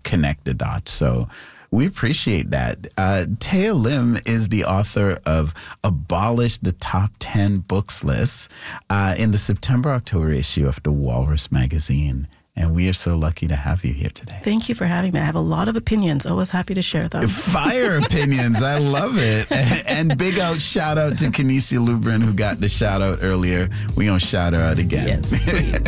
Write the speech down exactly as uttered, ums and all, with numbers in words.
connect the dots. So we appreciate that. Uh, Taya Lim is the author of Abolish the Top ten Books List uh, in the September-October issue of the Walrus magazine. And we are so lucky to have you here today. Thank you for having me. I have a lot of opinions. Always happy to share them. Fire opinions. I love it. And big out shout out to Kenesia Lubrin, who got the shout out earlier. We're going to shout her out again. Yes, please.